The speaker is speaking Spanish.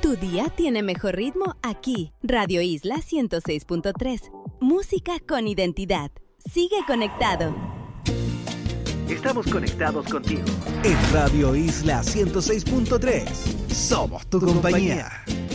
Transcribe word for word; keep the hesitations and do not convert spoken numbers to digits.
Tu día tiene mejor ritmo aquí. Radio Isla ciento seis punto tres. Música con identidad. Sigue conectado. Estamos conectados contigo. En Radio Isla ciento seis punto tres. Somos tu compañía.